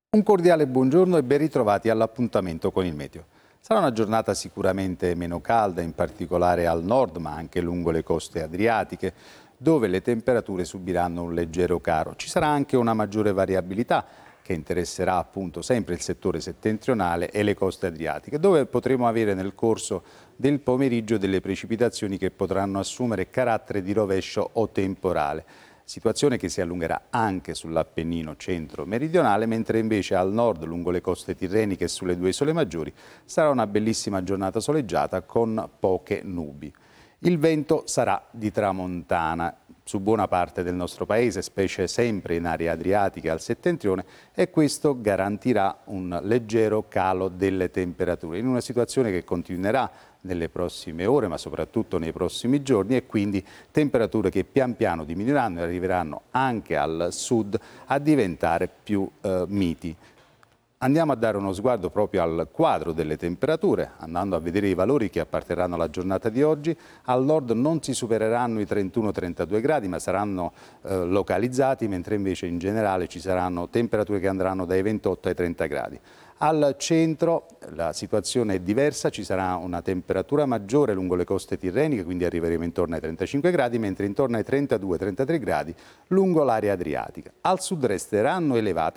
Un cordiale buongiorno e ben ritrovati all'appuntamento con il meteo. Sarà una giornata sicuramente meno calda, in particolare al nord, ma anche lungo le coste adriatiche, dove le temperature subiranno un leggero calo. Ci sarà anche una maggiore variabilità che interesserà appunto sempre il settore settentrionale e le coste adriatiche, dove potremo avere nel corso del pomeriggio delle precipitazioni che potranno assumere carattere di rovescio o temporale. Situazione che si allungherà anche sull'Appennino centro-meridionale, mentre invece al nord, lungo le coste tirreniche e sulle due isole maggiori, sarà una bellissima giornata soleggiata con poche nubi. Il vento sarà di tramontana su buona parte del nostro paese, specie sempre in aree adriatiche al settentrione, e questo garantirà un leggero calo delle temperature, in una situazione che continuerà nelle prossime ore, ma soprattutto nei prossimi giorni, e quindi temperature che pian piano diminuiranno e arriveranno anche al sud a diventare più miti. Andiamo a dare uno sguardo proprio al quadro delle temperature, andando a vedere i valori che apparterranno alla giornata di oggi. Al nord non si supereranno i 31-32 gradi, ma saranno localizzati, mentre invece in generale ci saranno temperature che andranno dai 28 ai 30 gradi. Al centro la situazione è diversa, ci sarà una temperatura maggiore lungo le coste tirreniche, quindi arriveremo intorno ai 35 gradi, mentre intorno ai 32-33 gradi lungo l'area adriatica. Al sud resteranno elevate